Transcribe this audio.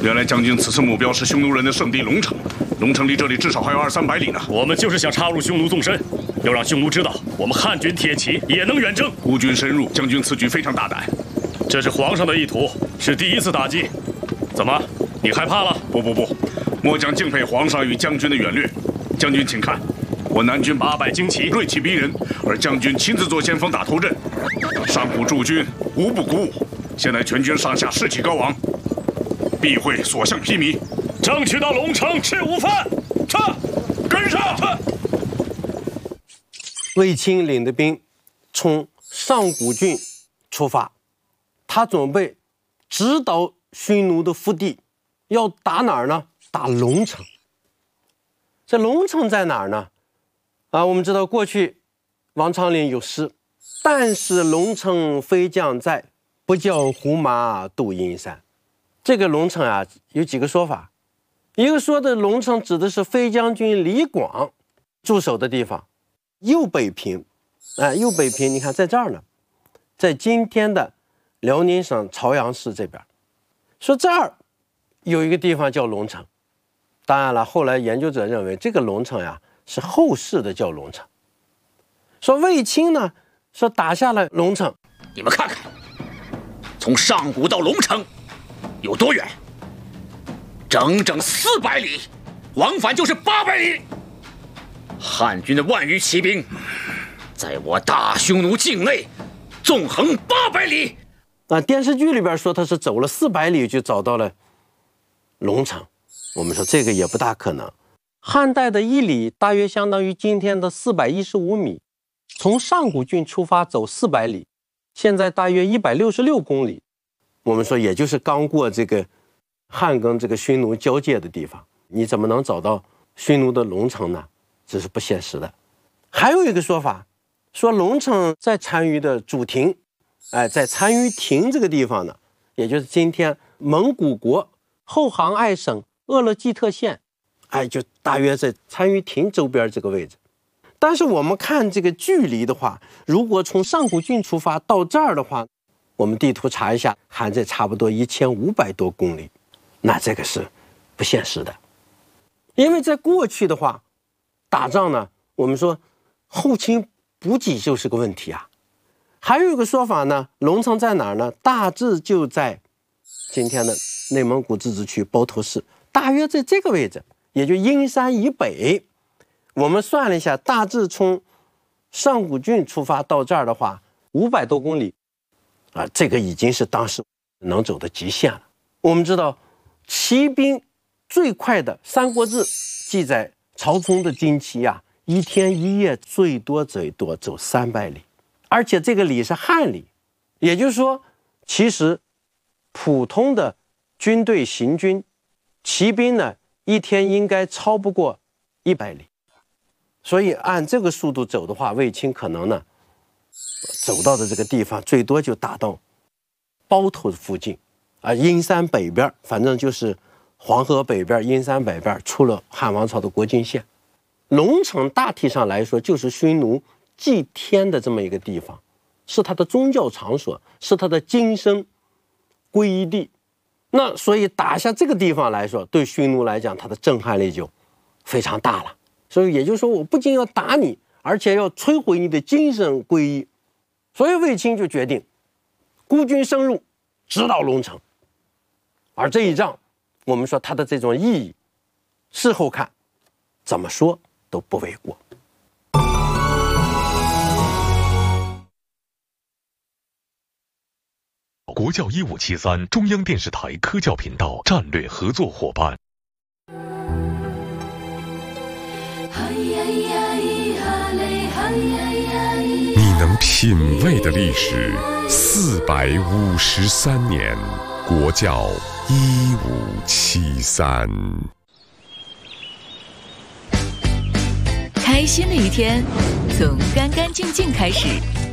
原来将军此次目标是匈奴人的圣地龙城，龙城离这里至少还有200-300里呢。 我们就是想插入匈奴纵深，要让匈奴知道我们汉军铁骑也能远征。 孤军深入，将军此举非常大胆。 这是皇上的意图，是第一次打击。怎么，你害怕了？ 不，末将敬佩皇上与将军的远略。将军请看，我南军800精骑，锐气逼人，而将军亲自做先锋打头阵，上古驻军无不鼓舞。现在全军上下士气高昂，必会所向披靡， 争取到龙城吃午饭。撤，跟上！撤。 卫青领的兵从上古郡出发，他准备直捣匈奴的腹地，要打哪儿呢？打龙城。这龙城在哪儿呢？我们知道过去王昌龄有诗：但是龙城飞将在，不教胡马度阴山。这个龙城啊，有几个说法。一个说的龙城指的是飞将军李广驻守的地方，右北平。右北平你看在这儿呢，在今天的辽宁省朝阳市这边。说这儿有一个地方叫龙城，当然了，后来研究者认为这个龙城呀是后世的叫龙城。说卫青呢说打下了龙城， 你们看看，从上古到龙城有多远？整整400里，往返就是800里。汉军的万余骑兵，在我大匈奴境内纵横800里。 电视剧里边说他是走了400里就找到了龙城，我们说这个也不大可能。汉代的1里大约相当于今天的415米，从上古郡出发走400里，现在大约166公里。我们说也就是刚过这个汉跟这个匈奴交界的地方，你怎么能找到匈奴的龙城呢？这是不现实的。还有一个说法，说龙城在单于的主亭，在单于亭这个地方呢，也就是今天蒙古国后杭爱省鄂勒济特县，就大约在单于亭周边这个位置。但是我们看这个距离的话，如果从上古郡出发到这儿的话，我们地图查一下，还在差不多1500多公里，那这个是不现实的。因为在过去的话，打仗呢，我们说后勤补给就是个问题啊。还有一个说法呢，龙城在哪儿呢？大致就在今天的内蒙古自治区包头市，大约在这个位置，也就阴山以北。我们算了一下，大致从上古郡出发到这儿的话，500多公里这个已经是当时能走的极限了。我们知道骑兵最快的《三国志》记载，曹冲的精骑一天一夜最多走300里，而且这个里是汉里，也就是说，其实普通的军队行军，骑兵呢一天应该超不过100里，所以按这个速度走的话，卫青可能呢走到的这个地方最多就打到包头附近阴山北边，反正就是黄河北边阴山北边出了汉王朝的国境线。龙城大体上来说就是匈奴祭天的这么一个地方，是他的宗教场所，是他的精神皈依地。那所以打下这个地方来说，对匈奴来讲，它的震撼力就非常大了。所以也就是说，我不仅要打你，而且要摧毁你的精神皈依。所以卫青就决定孤军深入，直捣龙城。而这一仗，我们说它的这种意义，事后看怎么说都不为过。 国教1573中央电视台科教频道战略合作伙伴。你能品味的历史453年，国教1573。 开心的一天，从干干净净开始。